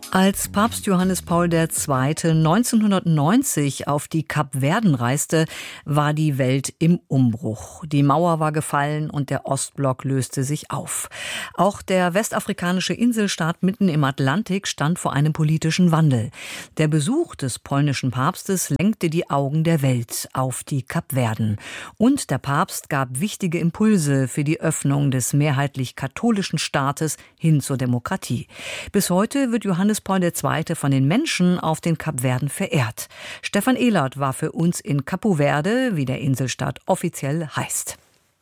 Als Papst Johannes Paul II. 1990 auf die Kapverden reiste, war die Welt im Umbruch. Die Mauer war gefallen und der Ostblock löste sich auf. Auch der westafrikanische Inselstaat mitten im Atlantik stand vor einem politischen Wandel. Der Besuch des polnischen Papstes lenkte die Augen der Welt auf die Kapverden. Und der Papst gab wichtige Impulse für die Öffnung des mehrheitlich katholischen Staates hin zur Demokratie. Bis heute wird Johannes Paul II. Von den Menschen auf den Kapverden verehrt. Stefan Ehlert war für uns in Cabo Verde, wie der Inselstaat offiziell heißt.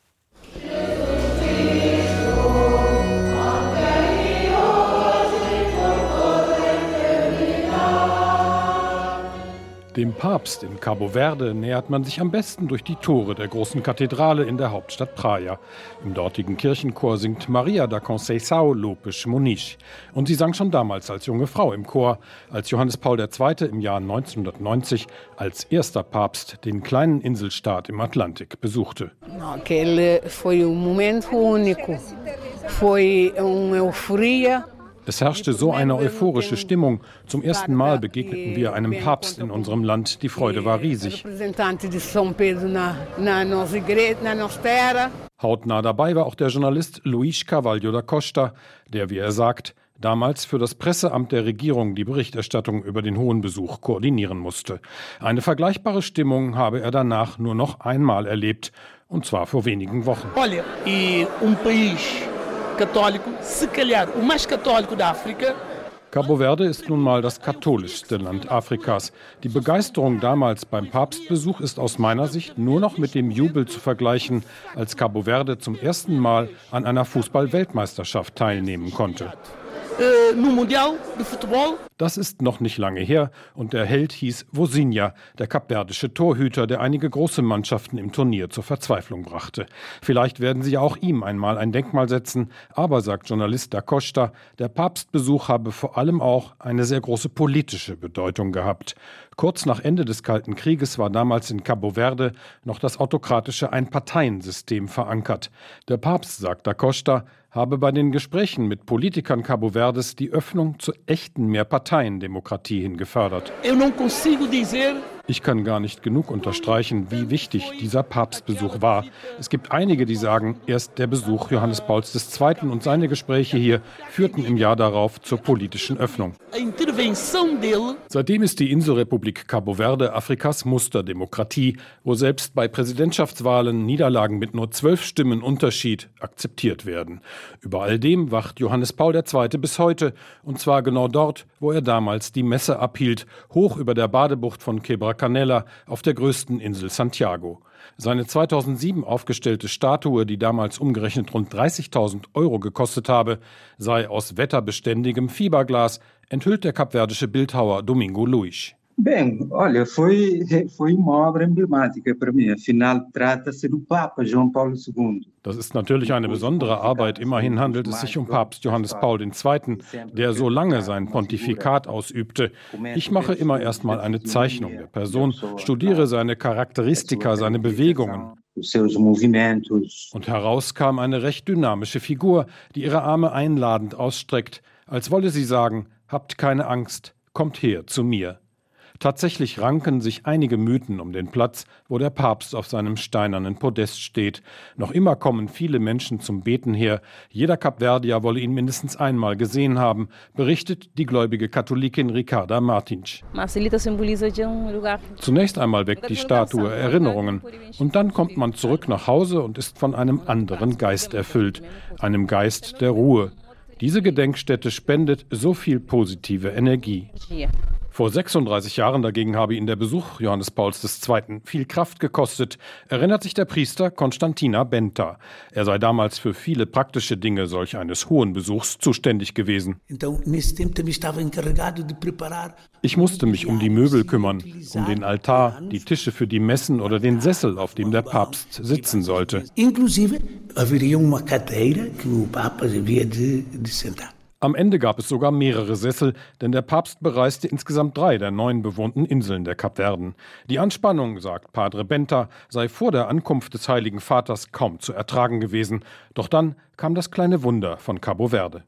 Dem Papst in Cabo Verde nähert man sich am besten durch die Tore der großen Kathedrale in der Hauptstadt Praia. Im dortigen Kirchenchor singt Maria da Conceição Lopes Muniz. Und sie sang schon damals als junge Frau im Chor, als Johannes Paul II. Im Jahr 1990 als erster Papst den kleinen Inselstaat im Atlantik besuchte. Aquele foi momento único. Foi Euphoria. Es herrschte so eine euphorische Stimmung. Zum ersten Mal begegneten wir einem Papst in unserem Land. Die Freude war riesig. Hautnah dabei war auch der Journalist Luís Carvalho da Costa, der, wie er sagt, damals für das Presseamt der Regierung die Berichterstattung über den hohen Besuch koordinieren musste. Eine vergleichbare Stimmung habe er danach nur noch einmal erlebt, und zwar vor wenigen Wochen. Olha, católico, se calhar o mais católico da África. Cabo Verde ist nun mal das katholischste Land Afrikas. Die Begeisterung damals beim Papstbesuch ist aus meiner Sicht nur noch mit dem Jubel zu vergleichen, als Cabo Verde zum ersten Mal an einer Fußball-Weltmeisterschaft teilnehmen konnte. No Mundial de Futebol. Das ist noch nicht lange her und der Held hieß Vozinha, der kapverdische Torhüter, der einige große Mannschaften im Turnier zur Verzweiflung brachte. Vielleicht werden sie ja auch ihm einmal ein Denkmal setzen, aber, sagt Journalist da Costa, der Papstbesuch habe vor allem auch eine sehr große politische Bedeutung gehabt. Kurz nach Ende des Kalten Krieges war damals in Cabo Verde noch das autokratische Einparteiensystem verankert. Der Papst, sagt da Costa, habe bei den Gesprächen mit Politikern Cabo Verdes die Öffnung zur echten Mehrparteiendemokratie hin gefördert. Ich kann gar nicht genug unterstreichen, wie wichtig dieser Papstbesuch war. Es gibt einige, die sagen, erst der Besuch Johannes Pauls II. Und seine Gespräche hier führten im Jahr darauf zur politischen Öffnung. Seitdem ist die Inselrepublik Cabo Verde Afrikas Musterdemokratie, wo selbst bei Präsidentschaftswahlen Niederlagen mit nur 12 Stimmen Unterschied akzeptiert werden. Über all dem wacht Johannes Paul II. Bis heute, und zwar genau dort, wo er damals die Messe abhielt, hoch über der Badebucht von Quebra Canela auf der größten Insel Santiago. Seine 2007 aufgestellte Statue, die damals umgerechnet rund 30.000 € gekostet habe, sei aus wetterbeständigem Fiberglas, enthüllt der kapverdische Bildhauer Domingo Luís. Bem, olha, foi uma obra emblemática para mim. Afinal, trata-se do Papa João Paulo II. Das ist natürlich eine besondere Arbeit. Immerhin handelt es sich um Papst Johannes Paul II., der so lange sein Pontifikat ausübte. Ich mache immer erstmal eine Zeichnung der Person, studiere seine Charakteristika, seine Bewegungen. Und heraus kam eine recht dynamische Figur, die ihre Arme einladend ausstreckt, als wolle sie sagen, habt keine Angst, kommt her zu mir. Tatsächlich ranken sich einige Mythen um den Platz, wo der Papst auf seinem steinernen Podest steht. Noch immer kommen viele Menschen zum Beten her. Jeder Kapverdier wolle ihn mindestens einmal gesehen haben, berichtet die gläubige Katholikin Ricarda Martins. Zunächst einmal weckt die Statue Erinnerungen. Und dann kommt man zurück nach Hause und ist von einem anderen Geist erfüllt, einem Geist der Ruhe. Diese Gedenkstätte spendet so viel positive Energie. Vor 36 Jahren dagegen habe ihn der Besuch Johannes Pauls II. Viel Kraft gekostet, erinnert sich der Priester Constantina Benta. Er sei damals für viele praktische Dinge solch eines hohen Besuchs zuständig gewesen. Ich musste mich um die Möbel kümmern, um den Altar, die Tische für die Messen oder den Sessel, auf dem der Papst sitzen sollte. Am Ende gab es sogar mehrere Sessel, denn der Papst bereiste insgesamt 3 der 9 bewohnten Inseln der Kapverden. Die Anspannung, sagt Padre Benta, sei vor der Ankunft des Heiligen Vaters kaum zu ertragen gewesen. Doch dann kam das kleine Wunder von Cabo Verde.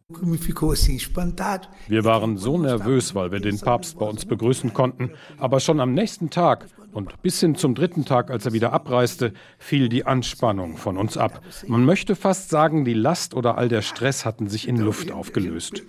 Wir waren so nervös, weil wir den Papst bei uns begrüßen konnten. Aber schon am nächsten Tag und bis hin zum 3. Tag, als er wieder abreiste, fiel die Anspannung von uns ab. Man möchte fast sagen, die Last oder all der Stress hatten sich in Luft aufgelöst.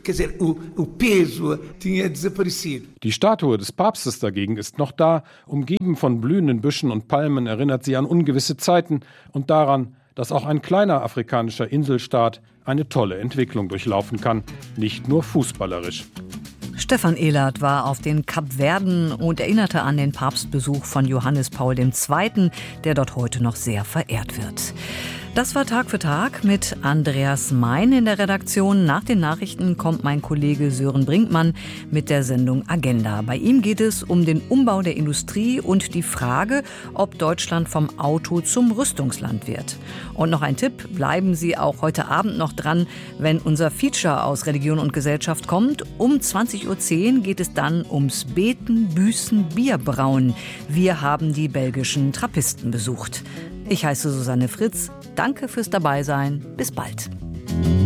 Die Statue des Papstes dagegen ist noch da. Umgeben von blühenden Büschen und Palmen erinnert sie an ungewisse Zeiten und daran, dass auch ein kleiner afrikanischer Inselstaat eine tolle Entwicklung durchlaufen kann, nicht nur fußballerisch. Stefan Ehlert war auf den Kapverden und erinnerte an den Papstbesuch von Johannes Paul II., der dort heute noch sehr verehrt wird. Das war Tag für Tag mit Andreas Mein in der Redaktion. Nach den Nachrichten kommt mein Kollege Sören Brinkmann mit der Sendung Agenda. Bei ihm geht es um den Umbau der Industrie und die Frage, ob Deutschland vom Auto zum Rüstungsland wird. Und noch ein Tipp, bleiben Sie auch heute Abend noch dran, wenn unser Feature aus Religion und Gesellschaft kommt. Um 20:10 Uhr geht es dann ums Beten, Büßen, Bierbrauen. Wir haben die belgischen Trappisten besucht. Ich heiße Susanne Fritz. Danke fürs Dabeisein. Bis bald.